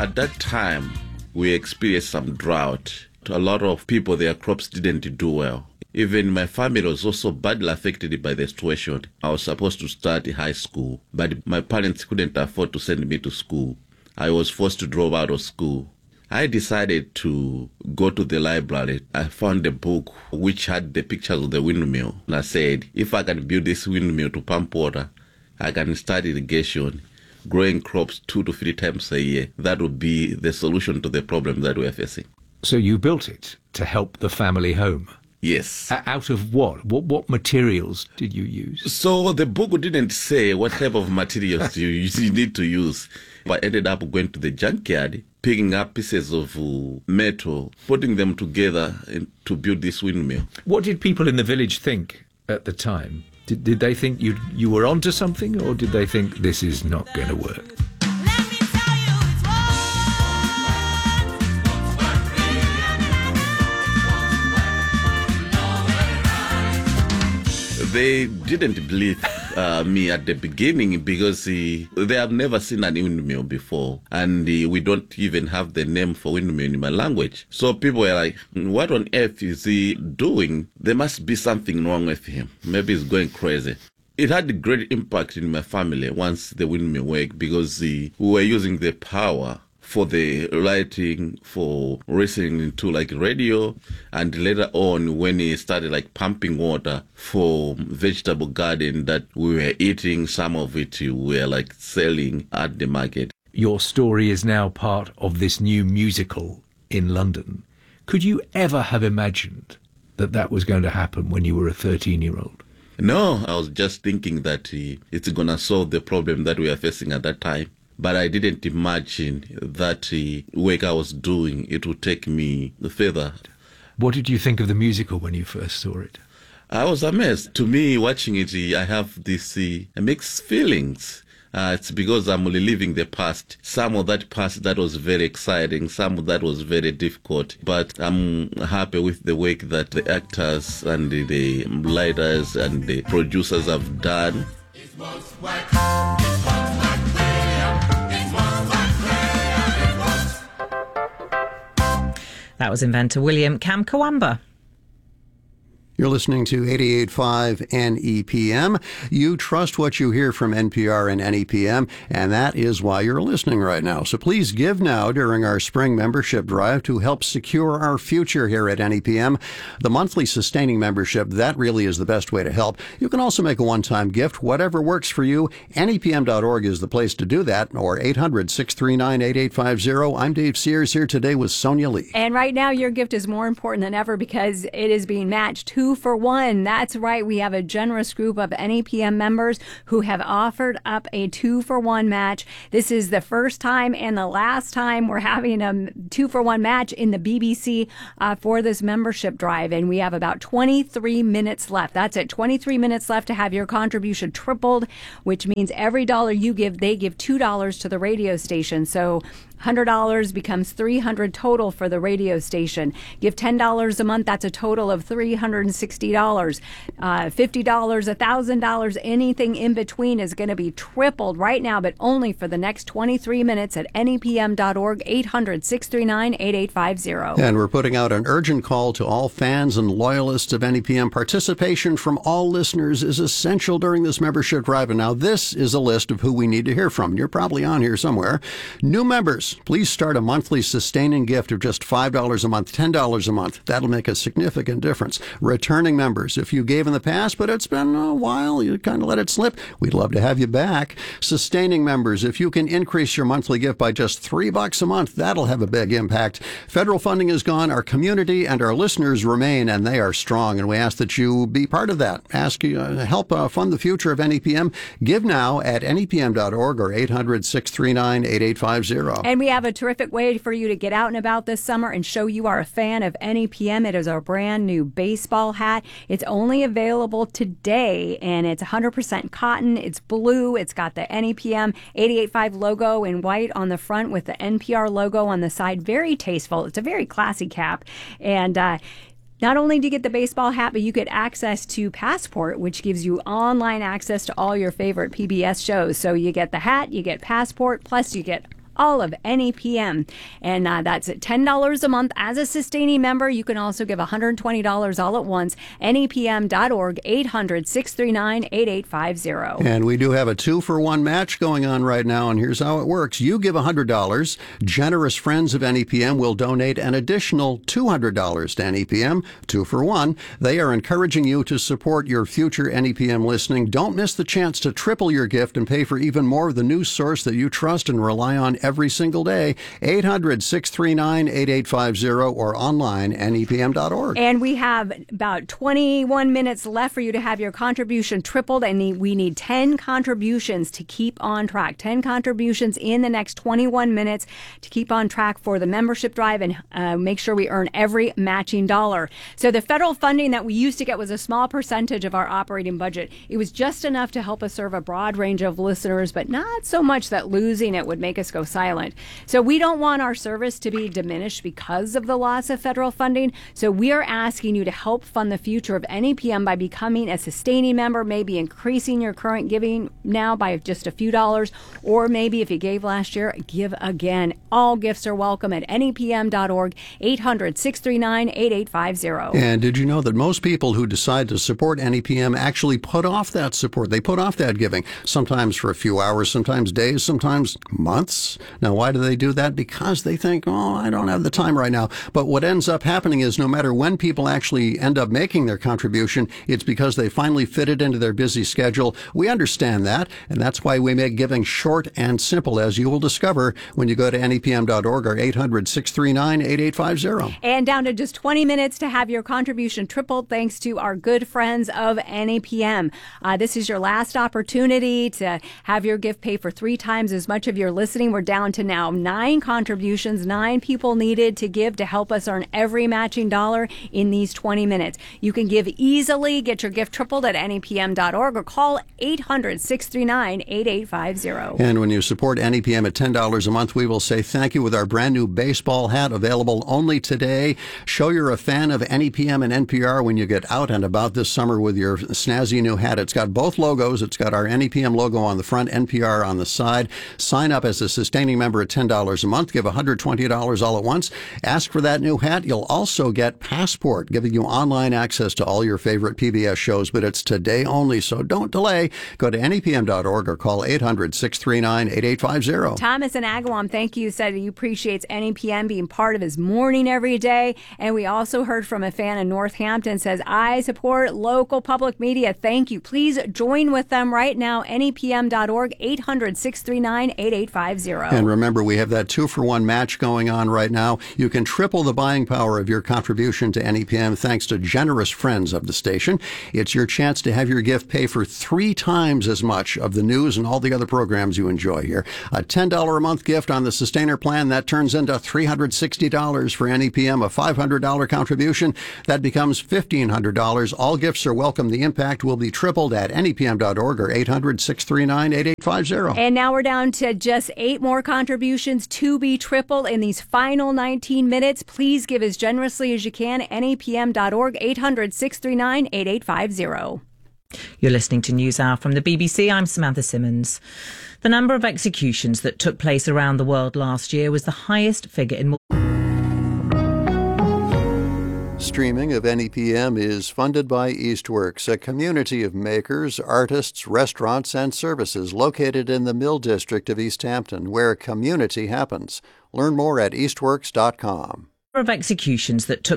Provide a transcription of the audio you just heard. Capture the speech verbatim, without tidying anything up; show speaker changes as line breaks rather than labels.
At that time, we experienced some drought. A lot of people, their crops didn't do well. Even my family was also badly affected by the situation. I was supposed to start high school, but my parents couldn't afford to send me to school. I was forced to drop out of school. I decided to go to the library. I found a book which had the pictures of the windmill. And I said, if I can build this windmill to pump water, I can start irrigation, growing crops two to three times a year. That would be the solution to the problem that we are facing.
So you built it to help the family home?
Yes.
Out of what? What what materials did you use?
So the book didn't say what type of materials you, you need to use. I ended up going to the junkyard, picking up pieces of uh, metal, putting them together to build this windmill.
What did people in the village think at the time? Did, did they think you you were onto something, or did they think this is not going to work?
They didn't believe uh, me at the beginning because uh, they have never seen an windmill before, and uh, we don't even have the name for windmill in my language. So people were like, what on earth is he doing? There must be something wrong with him. Maybe he's going crazy. It had a great impact in my family once the windmill worked because uh, we were using the power for the lighting, for listening to like radio, and later on when he started like pumping water for vegetable garden that we were eating, some of it we were like selling at the market.
Your story is now part of this new musical in London. Could you ever have imagined that that was going to happen when you were a thirteen-year-old?
No, I was just thinking that uh, it's going to solve the problem that we are facing at that time. But I didn't imagine that uh, work I was doing, it would take me further.
What did you think of the musical when you first saw it?
I was amazed. To me, watching it, uh, I have this uh, mixed feelings. Uh, it's because I'm reliving the past. Some of that past that was very exciting, some of that was very difficult. But I'm happy with the work that the actors and the, the writers and the producers have done.
That was inventor William Kamkwamba.
You're listening to eighty-eight point five N E P M. You trust what you hear from N P R and N E P M, and that is why you're listening right now. So please give now during our spring membership drive to help secure our future here at N E P M. The monthly sustaining membership, that really is the best way to help. You can also make a one-time gift, whatever works for you. N E P M dot org is the place to do that, or eight hundred, six three nine, eight eight five zero. I'm Dave Sears here today with Sonia Lee.
And right now your gift is more important than ever because it is being matched two for one. That's right. We have a generous group of N E P M members who have offered up a two for one match. This is the first time and the last time we're having a two for one match in the B B C uh, for this membership drive. And we have about twenty-three minutes left. That's it. twenty-three minutes left to have your contribution tripled, which means every dollar you give, they give two dollars to the radio station. So one hundred dollars becomes three hundred dollars total for the radio station. Give ten dollars a month, that's a total of three hundred sixty dollars. Uh, fifty dollars, one thousand dollars, anything in between is going to be tripled right now, but only for the next twenty-three minutes at N E P M dot org, eight hundred, six three nine, eight eight five zero.
And we're putting out an urgent call to all fans and loyalists of N E P M. Participation from all listeners is essential during this membership drive. And now this is a list of who we need to hear from. You're probably on here somewhere. New members, please start a monthly sustaining gift of just five dollars a month, ten dollars a month. That'll make a significant difference. Returning members, if you gave in the past, but it's been a while, you kind of let it slip, we'd love to have you back. Sustaining members, if you can increase your monthly gift by just three bucks a month, that'll have a big impact. Federal funding is gone. Our community and our listeners remain, and they are strong, and we ask that you be part of that. Ask you uh, help uh, fund the future of N E P M. Give now at N E P M dot org or eight hundred, six three nine, eight eight five zero.
And we have a terrific way for you to get out and about this summer and show you are a fan of N E P M. It is our brand new baseball hat. It's only available today, and it's one hundred percent cotton. It's blue. It's got the N E P M eighty-eight point five logo in white on the front with the N P R logo on the side. Very tasteful. It's a very classy cap. And uh, not only do you get the baseball hat, but you get access to Passport, which gives you online access to all your favorite P B S shows. So you get the hat, you get Passport, plus you get all of N E P M. And uh, that's at ten dollars a month as a sustaining member. You can also give one hundred twenty dollars all at once. N E P M dot org, eight hundred, six three nine, eight eight five zero.
And we do have a two-for-one match going on right now, and here's how it works. You give one hundred dollars. Generous friends of N E P M will donate an additional two hundred dollars to N E P M, two for one. They are encouraging you to support your future N E P M listening. Don't miss the chance to triple your gift and pay for even more of the news source that you trust and rely on every single day. eight hundred, six three nine, eight eight five zero or online, N E P M dot org.
And we have about twenty-one minutes left for you to have your contribution tripled, and we need ten contributions to keep on track. ten contributions in the next twenty-one minutes to keep on track for the membership drive and uh, make sure we earn every matching dollar. So the federal funding that we used to get was a small percentage of our operating budget. It was just enough to help us serve a broad range of listeners, but not so much that losing it would make us go silent. So we don't want our service to be diminished because of the loss of federal funding. So we are asking you to help fund the future of N E P M by becoming a sustaining member, maybe increasing your current giving now by just a few dollars, or maybe if you gave last year, give again. All gifts are welcome at N E P M dot org, eight hundred, six three nine, eight eight five zero.
And did you know that most people who decide to support N E P M actually put off that support? They put off that giving, sometimes for a few hours, sometimes days, sometimes months. Now, why do they do that? Because they think, oh, I don't have the time right now. But what ends up happening is no matter when people actually end up making their contribution, it's because they finally fit it into their busy schedule. We understand that, and that's why we make giving short and simple, as you will discover when you go to N E P M dot org or eight hundred, six three nine, eight eight five zero.
And down to just twenty minutes to have your contribution tripled thanks to our good friends of N E P M. Uh, this is your last opportunity to have your gift pay for three times as much of your listening. We're down to now nine contributions, nine people needed to give to help us earn every matching dollar in these twenty minutes. You can give easily, get your gift tripled at N E P M dot org or call eight hundred, six three nine, eight eight five zero.
And when you support N E P M at ten dollars a month, we will say thank you with our brand new baseball hat available only today. Show you're a fan of N E P M and N P R when you get out and about this summer with your snazzy new hat. It's got both logos. It's got our N E P M logo on the front, N P R on the side. Sign up as a sustaining member at ten dollars a month. Give one hundred twenty dollars all at once. Ask for that new hat. You'll also get Passport, giving you online access to all your favorite P B S shows, but it's today only, so don't delay. Go to N E P M dot org or call eight hundred, six three nine, eight eight five zero.
Thomas in Agawam, thank you, said he appreciates N E P M being part of his morning every day. And we also heard from a fan in Northampton, says, I support local public media. Thank you. Please join with them right now. N E P M dot org, eight hundred, six three nine, eight eight five zero.
And remember, we have that two-for-one match going on right now. You can triple the buying power of your contribution to N E P M thanks to generous friends of the station. It's your chance to have your gift pay for three times as much of the news and all the other programs you enjoy here. A ten dollars a month gift on the Sustainer plan, that turns into three hundred sixty dollars for N E P M. A five hundred dollars contribution, that becomes fifteen hundred dollars. All gifts are welcome. The impact will be tripled at N E P M dot org or eight hundred, six three nine, eight eight five zero.
And now we're down to just eight more contributions to be tripled in these final nineteen minutes. Please give as generously as you can. N E P M dot org, eight hundred, six three nine, eight eight five zero.
You're listening to NewsHour from the B B C. I'm Samantha Simmons. The number of executions that took place around the world last year was the highest figure in...
Streaming of N E P M is funded by Eastworks, a community of makers, artists, restaurants, and services located in the Mill District of East Hampton, where community happens. Learn more at eastworks dot com.
Of executions that took